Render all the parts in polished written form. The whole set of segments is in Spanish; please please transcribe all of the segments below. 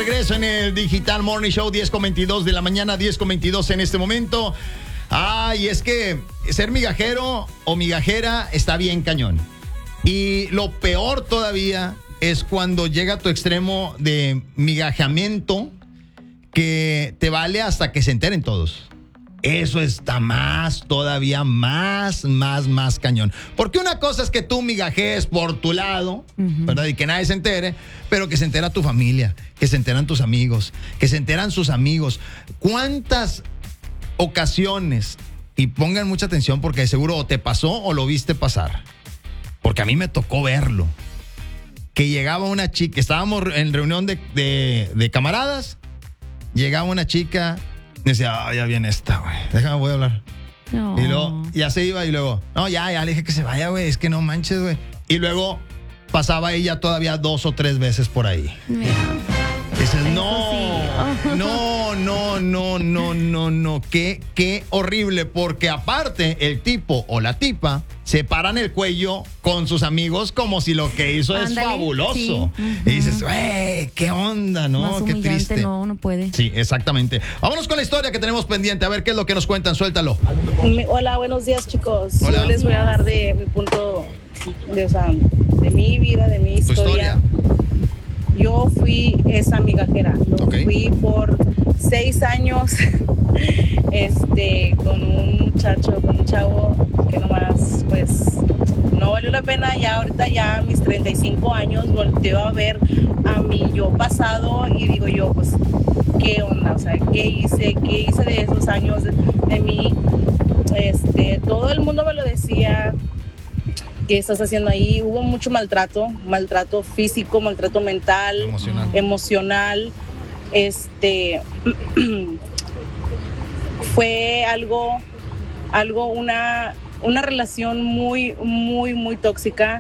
regreso en el Digital Morning Show, 10:22 de la mañana, 10:22 en este momento. Y es que ser migajero o migajera está bien cañón. Y lo peor todavía es cuando llega a tu extremo de migajamiento que te vale hasta que se enteren todos. Eso está todavía más cañón. Porque una cosa es que tú migajees por tu lado, ¿verdad? Y que nadie se entere, pero que se entera tu familia, que se enteran tus amigos, que se enteran sus amigos. ¿Cuántas ocasiones? Y pongan mucha atención porque seguro o te pasó o lo viste pasar. Porque a mí me tocó verlo. Que llegaba una chica, estábamos en reunión de camaradas, llegaba una chica. Y decía, ya viene esta, güey. Déjame, voy a hablar. No. Y luego, ya se iba y luego, no, ya le dije que se vaya, güey. Es que no manches, güey. Y luego pasaba ella todavía 2 o 3 veces por ahí. Mira. Dices, Sí. no. Qué horrible. Porque aparte, el tipo o la tipa se paran el cuello con sus amigos como si lo que hizo es fabuloso. Sí. Y dices, güey, qué onda, ¿no? Más qué humillante, triste. No puede. Sí, exactamente. Vámonos con la historia que tenemos pendiente. A ver qué es lo que nos cuentan. Suéltalo. Hola, buenos días, chicos. Hola. Yo les voy a dar de mi punto, de mi vida, de mi historia. Yo fui esa migajera. Fui por 6 años con un chavo que nomás, pues, no valió la pena. Ya ahorita, ya a mis 35 años, volteo a ver a mi yo pasado y digo yo, pues, ¿qué onda? O sea, ¿qué hice de esos años de mí? Todo el mundo me lo decía. ¿Qué estás haciendo ahí? Hubo mucho maltrato físico, maltrato mental, emocional. Fue una relación muy tóxica.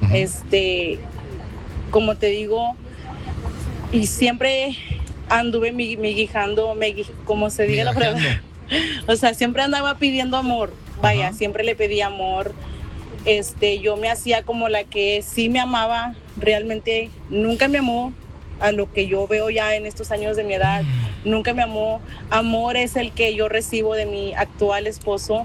Como te digo, y siempre anduve miguijando, como se diga la palabra. O sea, siempre andaba pidiendo amor. Vaya, siempre le pedí amor. Yo me hacía como la que sí me amaba. Realmente nunca me amó a lo que yo veo ya en estos años de mi edad. Nunca me amó. Amor es el que yo recibo de mi actual esposo.